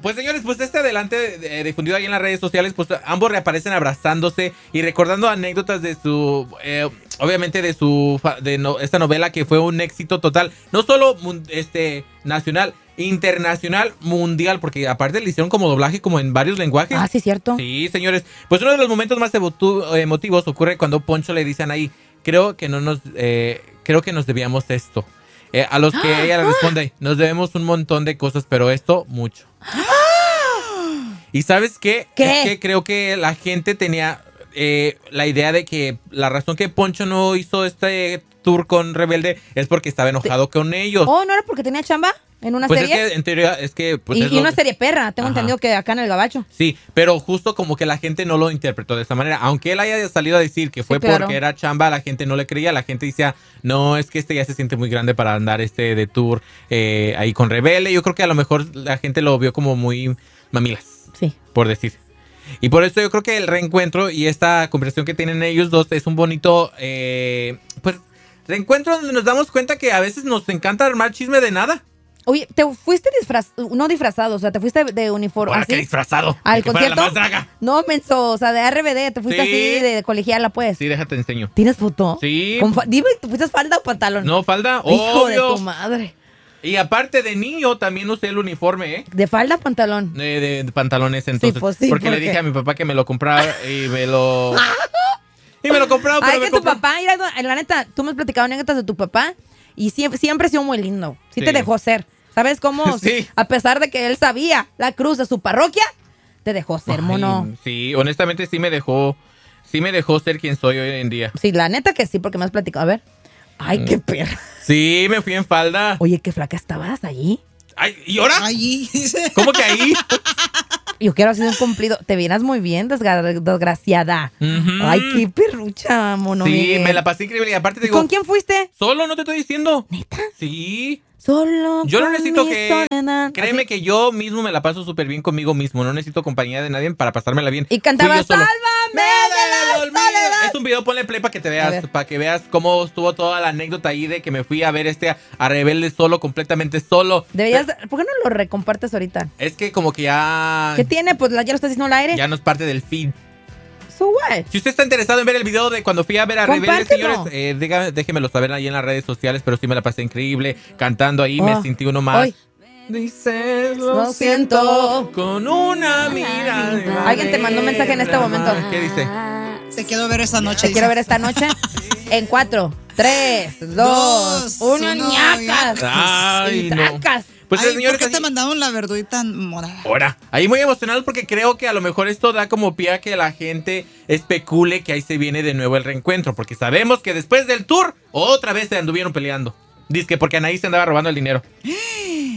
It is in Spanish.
Pues señores, pues este adelante difundido ahí en las redes sociales, pues ambos reaparecen abrazándose y recordando anécdotas de su, obviamente de su, esta novela que fue un éxito total, no solo nacional, internacional, mundial, porque aparte le hicieron como doblaje como en varios lenguajes. Ah, sí, cierto. Sí, señores, pues uno de los momentos más emotivos ocurre cuando Poncho le dicen ahí, creo que nos debíamos esto. A los que ella le responde, nos debemos un montón de cosas, pero esto, mucho. ¿Y sabes qué? ¿Qué? Es que creo que la gente tenía la idea de que la razón que Poncho no hizo este tour con Rebelde es porque estaba enojado con ellos. Oh, ¿no era porque tenía chamba en una Pues serie? es que en teoría es que... Pues y una serie perra, tengo entendido que acá en el Gabacho. Sí, pero justo como que la gente no lo interpretó de esta manera. Aunque él haya salido a decir que fue claro, porque era chamba, la gente no le creía. La gente decía, no, es que ya se siente muy grande para andar de tour ahí con Rebelde. Yo creo que a lo mejor la gente lo vio como muy mamilas. Sí. Por decir. Y por eso yo creo que el reencuentro y esta conversación que tienen ellos dos es un bonito, pues, reencuentro donde nos damos cuenta que a veces nos encanta armar chisme de nada. Oye, te fuiste no disfrazado, o sea, te fuiste de uniforme. ¿Ahora qué disfrazado? ¿Al Que fuera la concierto? más draga. No, menso, o sea, de RBD, te fuiste Sí. así de colegiala, pues. Sí, déjate enseño. ¿Tienes foto? Sí. Dime, ¿te fuiste falda o pantalón? No, falda, Hijo de obvio. tu madre. Y aparte de niño, también usé el uniforme, ¿eh? ¿De falda o pantalón? De pantalones, entonces. Sí, pues sí, porque ¿por le qué? dije a mi papá que me lo comprara y me lo... y me lo compraba, pero Ay, me que tu compró- papá, mira, la neta, tú me has platicado anécdotas de tu papá y siempre ha sido muy lindo. Sí te Sí. dejó ser. ¿Sabes cómo? Sí. A pesar de que él sabía la cruz de su parroquia, te dejó ser, Ay, mono. sí, honestamente sí me dejó ser quien soy hoy en día. Sí, la neta que sí, porque me has platicado. A ver. Ay, qué perra. Sí, me fui en falda. Oye, qué flaca estabas allí. Ay, ¿y ahora? Allí. ¿Cómo que ahí? Yo quiero hacer un cumplido. Te vienes muy bien, desgraciada. Ujú. Ay, qué perrucha, mono. Sí, Miguel. me la pasé increíble. Y aparte te ¿Y digo, con quién fuiste? solo no te estoy diciendo. ¿Neta? Sí. Solo. Yo no con necesito mi que... soledad. Créeme Así. que yo mismo me la paso súper bien conmigo mismo. No necesito compañía de nadie para pasármela bien. Y cantaba, Fui yo solo. ¡sálvame de la soledad! Es un video, ponle play para que te A veas, ver. para que veas cómo estuvo toda la anécdota ahí de que me fui a ver a Rebelde solo, completamente solo. Deberías. ¿Por qué no lo recompartes ahorita? Es que como que ya... ¿Qué tiene? Pues ya lo estás diciendo al aire. Ya no es parte del feed. So what? Si usted está interesado en ver el video de cuando fui a ver a Rebelde, Compártelo. señores, déjenmelo saber ahí en las redes sociales, pero sí me la pasé increíble cantando ahí, me Oh. sentí uno más. Ay. Dices, Lo siento. con una mirada. Alguien te mandó un mensaje en este momento. ¿Qué dice? Te quiero ver esta noche. Te quiero dice. ver esta noche. En 4, 3, 2, Dos, 1, uno, ñacas. Ay, Y no. tracas. Pues Ay, señores, ¿por qué así- te mandaron la verdurita morada? Ahora, ahí muy emocionado porque creo que a lo mejor esto da como pie a que la gente especule que ahí se viene de nuevo el reencuentro, porque sabemos que después del tour otra vez se anduvieron peleando. Dice que porque Anaí se andaba robando el dinero.